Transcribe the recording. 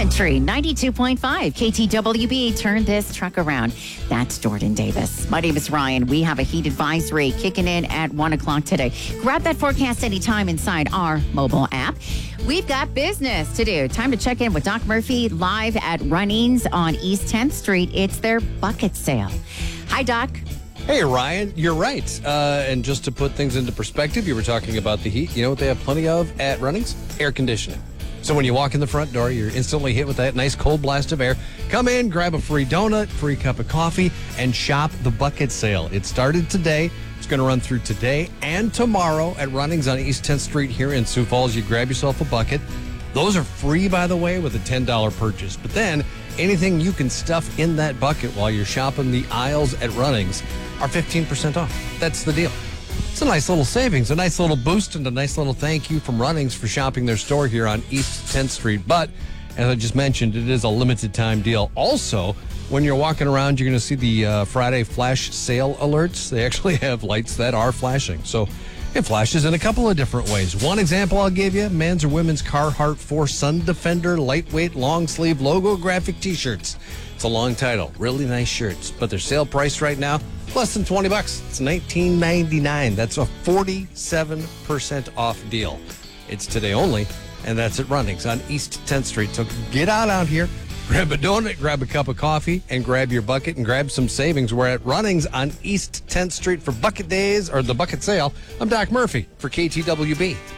Country 92.5 KTWB. Turn this truck around. That's Jordan Davis. My name is Ryan. We have a heat advisory kicking in at 1 o'clock today. Grab that forecast anytime inside our mobile app. We've got business to do. Time to check in with Doc Murphy live at Runnings on East 10th Street. It's their bucket sale. Hi, Doc. Hey, Ryan, you're right. And just to put things into perspective, you were talking about the heat. You know what they have plenty of at Runnings? Air conditioning. So when you walk in the front door, you're instantly hit with that nice cold blast of air. Come in, grab a free donut, free cup of coffee, and shop the bucket sale. It started today. It's going to run through today and tomorrow at Runnings on East 10th Street here in Sioux Falls. You grab yourself a bucket. Those are free, by the way, with a $10 purchase. But then anything you can stuff in that bucket while you're shopping the aisles at Runnings are 15% off. That's the deal. It's a nice little savings, a nice little boost, and a nice little thank you from Runnings for shopping their store here on East 10th Street. But, as I just mentioned, it is a limited time deal. Also, when you're walking around, you're going to see the Friday flash sale alerts. They actually have lights that are flashing. So it flashes in a couple of different ways. One example I'll give you, men's or women's Carhartt 4 Sun Defender lightweight long sleeve logo graphic t-shirts. It's a long title, really nice shirts, but their sale price right now, less than $20. It's $19.99. That's a 47% off deal. It's today only, and that's at Runnings on East 10th Street. So get out here, grab a donut, grab a cup of coffee, and grab your bucket and grab some savings. We're at Runnings on East 10th Street for bucket days or the bucket sale. I'm Doc Murphy for KTWB.